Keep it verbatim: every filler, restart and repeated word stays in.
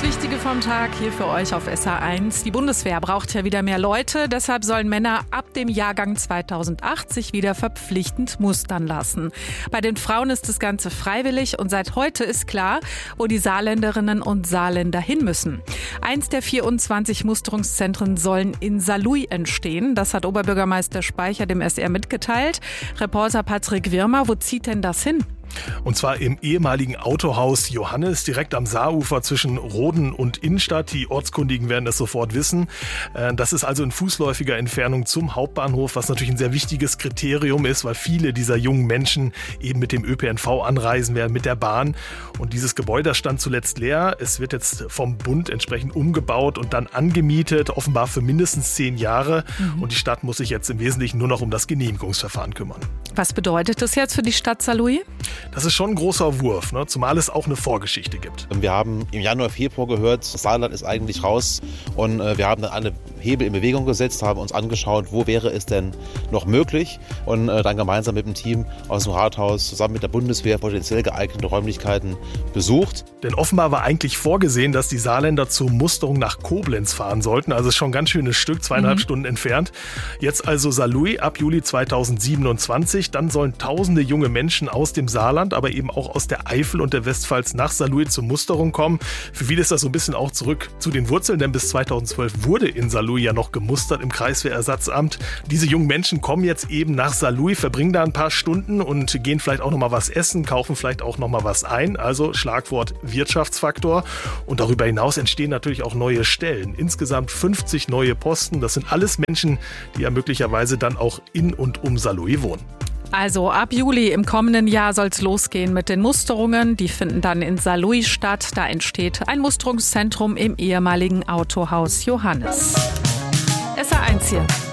Das Wichtige vom Tag hier für euch auf S R eins. Die Bundeswehr braucht ja wieder mehr Leute. Deshalb sollen Männer ab dem Jahrgang zweitausendacht sich wieder verpflichtend mustern lassen. Bei den Frauen ist das Ganze freiwillig und seit heute ist klar, wo die Saarländerinnen und Saarländer hin müssen. Eins der vierundzwanzig Musterungszentren sollen in Saarlouis entstehen. Das hat Oberbürgermeister Speicher dem S R mitgeteilt. Reporter Patrick Wirmer, wo zieht denn das hin? Und zwar im ehemaligen Autohaus Johannes, direkt am Saarufer zwischen Roden und Innenstadt. Die Ortskundigen werden das sofort wissen. Das ist also in fußläufiger Entfernung zum Hauptbahnhof, was natürlich ein sehr wichtiges Kriterium ist, weil viele dieser jungen Menschen eben mit dem Ö P N V anreisen werden, mit der Bahn. Und dieses Gebäude stand zuletzt leer. Es wird jetzt vom Bund entsprechend umgebaut und dann angemietet, offenbar für mindestens zehn Jahre. Mhm. Und die Stadt muss sich jetzt im Wesentlichen nur noch um das Genehmigungsverfahren kümmern. Was bedeutet das jetzt für die Stadt Saarlouis? Das ist schon ein großer Wurf, ne? Zumal es auch eine Vorgeschichte gibt. Wir haben im Januar, Februar gehört, das Saarland ist eigentlich raus und äh, wir haben dann alle Hebel in Bewegung gesetzt, haben uns angeschaut, wo wäre es denn noch möglich und äh, dann gemeinsam mit dem Team aus dem Rathaus zusammen mit der Bundeswehr potenziell geeignete Räumlichkeiten besucht. Denn offenbar war eigentlich vorgesehen, dass die Saarländer zur Musterung nach Koblenz fahren sollten, also schon ein ganz schönes Stück, zweieinhalb mhm. Stunden entfernt. Jetzt also Saarlouis ab Juli zweitausendsiebenundzwanzig, dann sollen tausende junge Menschen aus dem Saarland, aber eben auch aus der Eifel und der Westpfalz nach Saarlouis zur Musterung kommen. Für viele ist das so ein bisschen auch zurück zu den Wurzeln, denn bis zweitausendzwölf wurde in Saarlouis ja noch gemustert im Kreiswehrersatzamt. Diese jungen Menschen kommen jetzt eben nach Saarlouis, verbringen da ein paar Stunden und gehen vielleicht auch noch mal was essen, kaufen vielleicht auch noch mal was ein. Also Schlagwort Wirtschaftsfaktor. Und darüber hinaus entstehen natürlich auch neue Stellen. Insgesamt fünfzig neue Posten. Das sind alles Menschen, die ja möglicherweise dann auch in und um Saarlouis wohnen. Also ab Juli im kommenden Jahr soll es losgehen mit den Musterungen. Die finden dann in Saarlouis statt. Da entsteht ein Musterungszentrum im ehemaligen Autohaus Johannes. S R eins hier.